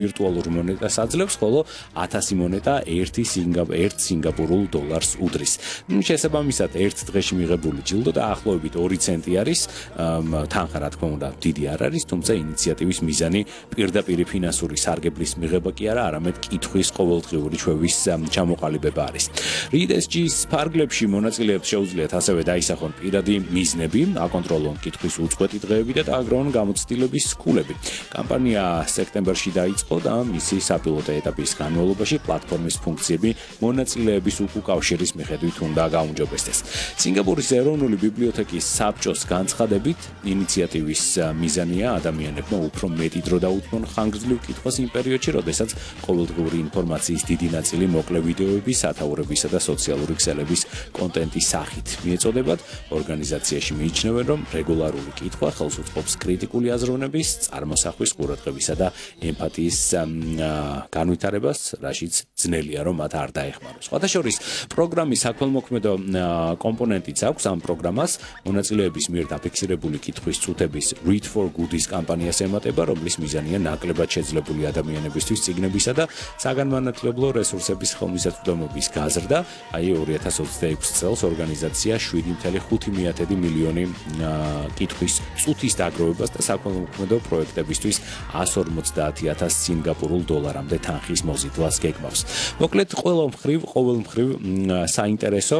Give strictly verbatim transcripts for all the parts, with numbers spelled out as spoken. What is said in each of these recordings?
ვირტუალურ მონეტას აძლევს, ხოლო ათასი მონეტა ერთი სინგაპურულ დოლარს უდრის. შესაბამისად, ერთ დღეში მიღებული ჯილდო დაახლოებით ორი ცენტი არის, თანხა რა თქმა უნდა დიდი არ არის, თუმცა ინიციატივის მიზანი პირდაპირ ფინანსური სარგებლის მიღება კი არა, არამედ კითხვის ყოველდღიური ჩვევის ჩამოყალიბება არის. რიდ ეს ჯი-ის ფარგლებში მონაწილეებს შეუძლიათ ასევე დაისახონ პირადი მიზნები, აკონტროლონ კითხვის უწყვეტი დღეები და დააგროვონ გამოცდილების ქულები. კამპანია სექტემბერში დაიწყო და მისი საპილოტო ეტაპის განმავლობაში პლატფორმის ფუნქციები მონაწილეების უკავშირის მიხედვით უნდა გაუმჯობესდეს. სინგაპურის ეროვნული ბიბლიოთეკის საბჭოს განცხადებით, ინიციატივის მიზანია ადამიანებმა უფრო მეტი დრო დაუთმონ ხანგრძლივ კითხვას იმ პერიოდში, როდესაც ყოველდღიური ინფორმაციის დიდი ნაწილი მოკლე ვიდეოების, სათაურებისა და სოციალური ქსელების კონტენტის სახით მიეწოდებათ. ორგანიზაციაში მიიჩნევენ, რომ რეგულარული კითხვა ხელს უწყობს კრიტიკული აზროვნების, წარმოსახვის, ყურადღებისა და ემპათიის განვითარებას, რაშიც ძნელია რომ მათ არ დაეხმაროს. სხვათა შორის, პროგრამის საქველმოქმედო კომპონენტიც აქვს ამ პროგრამას, მონაწილეების მიერ დაფიქსირებული კითხვის წუთების Read for Good-ის კამპანიას ემატება, რომლის მიზანია ნაკლებად შეძლებული ადამიანებისთვის წიგნებისა და საგანმანათლებლო რესურსების ხელმისაწვდომობის გაზრდა. აი ორი ათას ოცდაექვსი წელს ორგანიზაცია შვიდი კoma ხუთი მილიონი კითხვის წუთის დაგროვებას და საქველმოქმედო პროექტებისთვის εκατს ორმოცდაათი ათას სინგაპურულ დოლარამდე თანხის მოზიდვას გეგმავს. მოკლედ, ყველა მხრივ, ყოველ მხრივ საინტერესო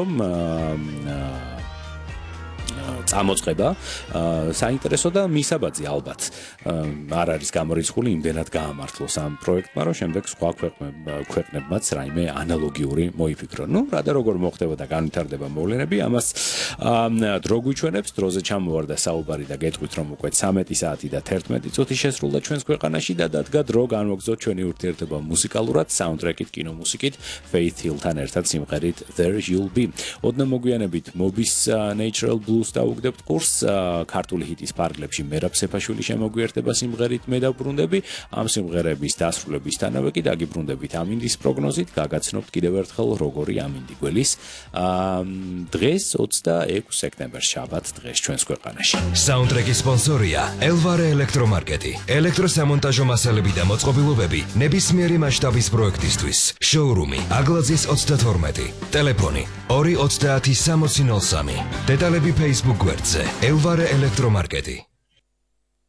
წამოწყება, საინტერესო და მისაბაძი ალბათ არ არის გამორიცხული იმდენად გაამართლოს ამ პროექტმა, რომ შემდეგ სხვა ქვეყნებმაც რაიმე ანალოგიური მოიფიქრონ. ნუ, რა და როგორ მოხდება და განვითარდება მოვლენები, ამას დრო გვიჩვენებს, დროზე ჩამოვარდა საუბარი და გეტყვით, რომ უკვე ცამეტი საათი და თერთმეტი წუთი შესრულდა ჩვენს ქვეყანაში და დადგა დრო განვაგრძოთ ჩვენი ურთიერთობა მუსიკალურად, საუნდტრეკით, კინომუსიკით, Faith Hill-თან ერთად სიმღერით There You'll Be. ოდნავ მოგვიანებით Mobis Natural Blues დაუგდებთ კურსს, ქართული ჰიტის ფარგლებში მერაბ სეფაშვილი შემოგვიერთდება სიმღერით მე დავბრუნდები, ამ სიმღერების დასრულებისთანავე კი დაგიბრუნდებით ამინდის პროგნოზით, გაგაცნობთ კიდევ ერთხელ როგორი ამინდი გველის დღეს ოცდაექვსი სექტემბერს შაბათ დღეს ჩვენს ქვეყანაში. საუნდტრეკის სპონსორია ელვარე ელექტრომარკეტი. ელექტროსამონტაჟო მასალები და მოწყობილობები ნებისმიერი მასშტაბის პროექტისთვის. შოურუმი აგლაძის ოცდათორმეტი. ტელეფონი ორი ოცდაათი სამოცი ნოლ სამი. დეტალები Facebook გვერდზე ელვარე ელექტრომარკეტი.